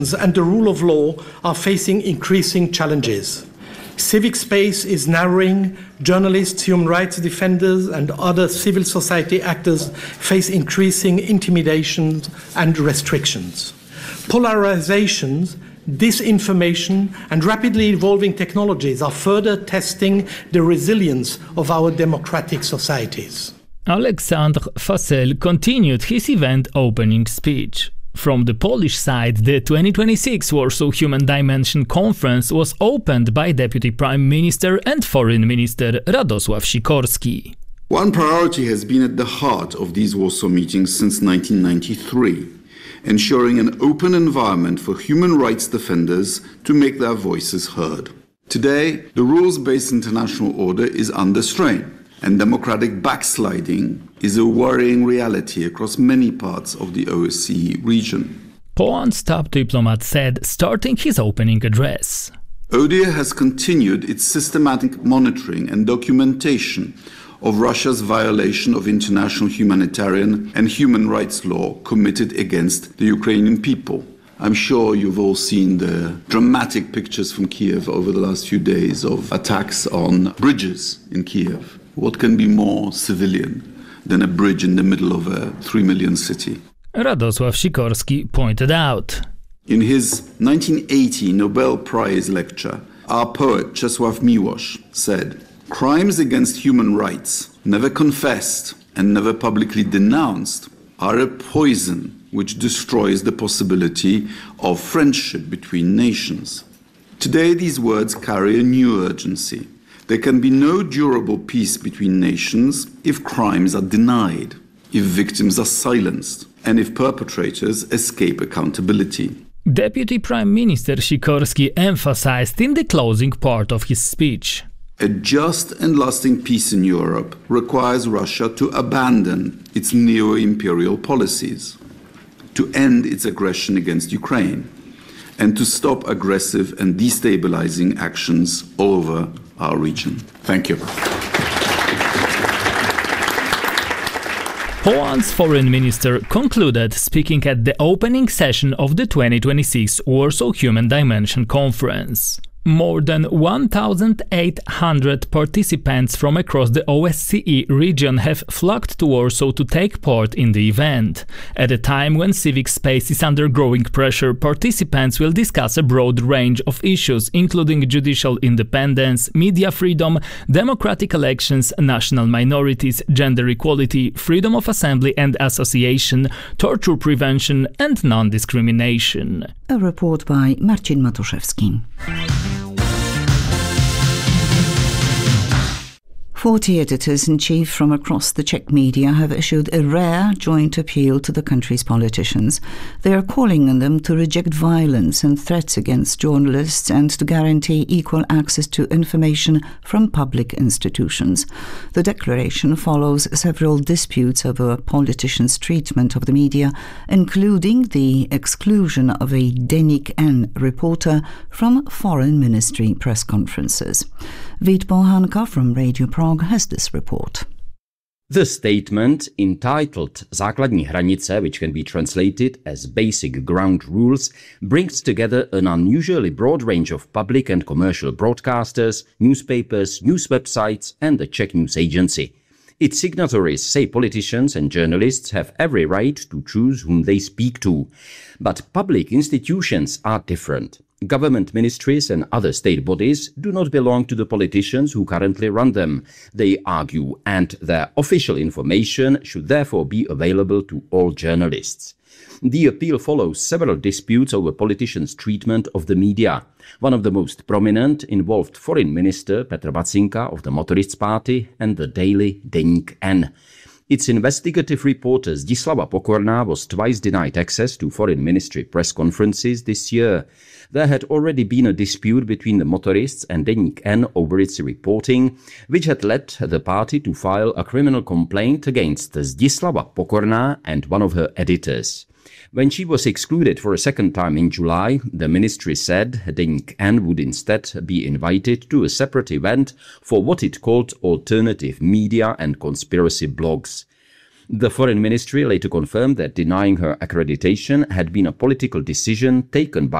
and the rule of law are facing increasing challenges. Civic space is narrowing. Journalists, human rights defenders, and other civil society actors face increasing intimidations and restrictions. Polarizations, disinformation, and rapidly evolving technologies are further testing the resilience of our democratic societies. Alexandre Fassel continued his event opening speech. From the Polish side, the 2026 Warsaw Human Dimension Conference was opened by Deputy Prime Minister and Foreign Minister Radosław Sikorski. One priority has been at the heart of these Warsaw meetings since 1993, ensuring an open environment for human rights defenders to make their voices heard. Today, the rules-based international order is under strain, and democratic backsliding is a worrying reality across many parts of the OSCE region. Poland's top diplomat said, starting his opening address. ODIHR has continued its systematic monitoring and documentation of Russia's violation of international humanitarian and human rights law committed against the Ukrainian people. I'm sure you've all seen the dramatic pictures from Kiev over the last few days of attacks on bridges in Kiev. What can be more civilian than a bridge in the middle of a 3 million city? Radosław Sikorski pointed out. In his 1980 Nobel Prize lecture, our poet Czesław Miłosz said, "Crimes against human rights, never confessed and never publicly denounced, are a poison which destroys the possibility of friendship between nations." Today, these words carry a new urgency. There can be no durable peace between nations if crimes are denied, if victims are silenced, and if perpetrators escape accountability. Deputy Prime Minister Sikorski emphasized in the closing part of his speech. A just and lasting peace in Europe requires Russia to abandon its neo-imperial policies, to end its aggression against Ukraine, and to stop aggressive and destabilizing actions all over our region. Thank you. Poland's foreign minister concluded speaking at the opening session of the 2026 Warsaw Human Dimension Conference. More than 1,800 participants from across the OSCE region have flocked to Warsaw to take part in the event. At a time when civic space is under growing pressure, participants will discuss a broad range of issues, including judicial independence, media freedom, democratic elections, national minorities, gender equality, freedom of assembly and association, torture prevention, and non-discrimination. A report by Marcin Matuszewski. 40 editors-in-chief from across the Czech media have issued a rare joint appeal to the country's politicians. They are calling on them to reject violence and threats against journalists and to guarantee equal access to information from public institutions. The declaration follows several disputes over politicians' treatment of the media, including the exclusion of a Denik N reporter from foreign ministry press conferences. Vít Bohanka from Radio Prague has this report. The statement, entitled Základní hranice, which can be translated as Basic Ground Rules, brings together an unusually broad range of public and commercial broadcasters, newspapers, news websites and the Czech News Agency. Its signatories say politicians and journalists have every right to choose whom they speak to. But public institutions are different. Government ministries and other state bodies do not belong to the politicians who currently run them, they argue, and their official information should therefore be available to all journalists. The appeal follows several disputes over politicians' treatment of the media. One of the most prominent involved Foreign Minister Petr Bacinka of the Motorists Party and the daily Deník N. Its investigative reporter Zdislava Pokorná was twice denied access to Foreign Ministry press conferences this year. There had already been a dispute between the motorists and Deník N over its reporting, which had led the party to file a criminal complaint against Zdislava Pokorná and one of her editors. When she was excluded for a second time in July, the ministry said Deník N would instead be invited to a separate event for what it called alternative media and conspiracy blogs. The Foreign Ministry later confirmed that denying her accreditation had been a political decision taken by